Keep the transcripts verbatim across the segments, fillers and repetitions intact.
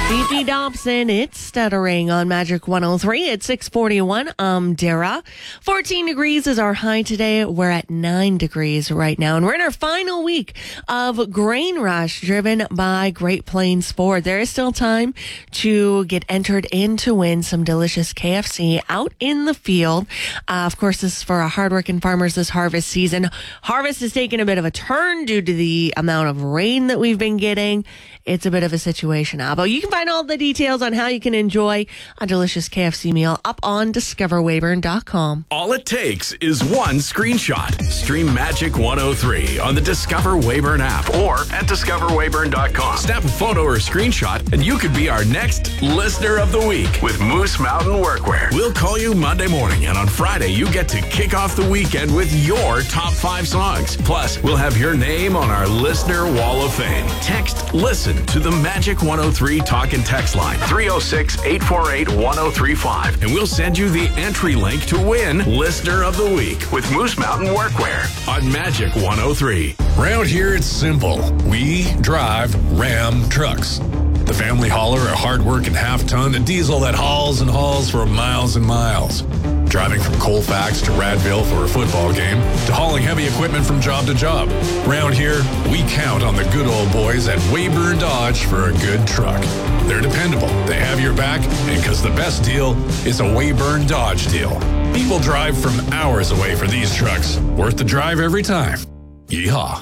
Phoebe Dobson, it's stuttering on Magic one oh three at six forty-one. I'm Dara. fourteen degrees is our high today. We're at nine degrees right now, and we're in our final week of Grain Rush driven by Great Plains Ford. There is still time to get entered in to win some delicious K F C out in the field. Uh, of course, this is for our hardworking farmers this harvest season. Harvest is taking a bit of a turn due to the amount of rain that we've been getting. It's a bit of a situation now, but you can find all the details on how you can enjoy a delicious K F C meal up on discover weyburn dot com. All it takes is one screenshot. Stream Magic one oh three on the Discover Weyburn app or at discover weyburn dot com. Snap a photo or screenshot and you could be our next Listener of the Week with Moose Mountain Workwear. We'll call you Monday morning, and on Friday you get to kick off the weekend with your top five songs. Plus, we'll have your name on our Listener Wall of Fame. Text LISTEN to the Magic one oh three talk and text line three oh six, eight four eight, one oh three five, and we'll send you the entry link to win Listener of the Week with Moose Mountain Workwear on Magic one oh three. Round here it's simple. We drive Ram trucks. The family hauler, a hard-working half-ton, a diesel that hauls and hauls for miles and miles. Driving from Colfax to Radville for a football game, to hauling heavy equipment from job to job. Round here, we count on the good old boys at Weyburn Dodge for a good truck. They're dependable, they have your back, and because the best deal is a Weyburn Dodge deal. People drive from hours away for these trucks. Worth the drive every time. Yeehaw.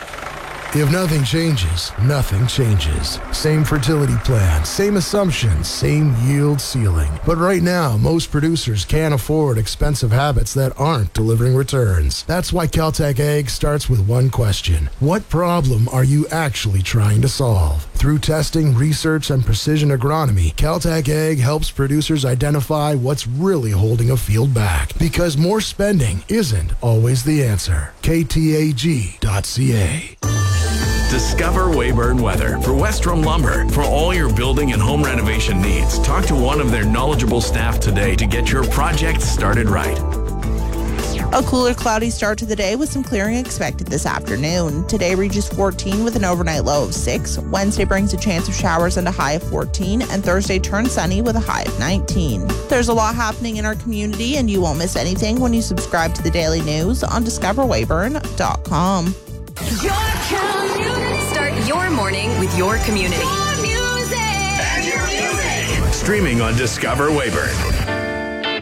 If nothing changes, nothing changes. Same fertility plan, same assumptions, same yield ceiling. But right now, most producers can't afford expensive habits that aren't delivering returns. That's why Caltech Ag starts with one question. What problem are you actually trying to solve? Through testing, research, and precision agronomy, Caltech Ag helps producers identify what's really holding a field back. Because more spending isn't always the answer. K T A G dot C A. Discover Weyburn Weather for Westrom Lumber. For all your building and home renovation needs, talk to one of their knowledgeable staff today to get your project started right. A cooler, cloudy start to the day with some clearing expected this afternoon. Today reaches fourteen with an overnight low of six. Wednesday brings a chance of showers and a high of fourteen. And Thursday turns sunny with a high of nineteen. There's a lot happening in our community, and you won't miss anything when you subscribe to the daily news on discover weyburn dot com. Your community. Start your morning with your community. Your music. And your music. Streaming on Discover Weyburn.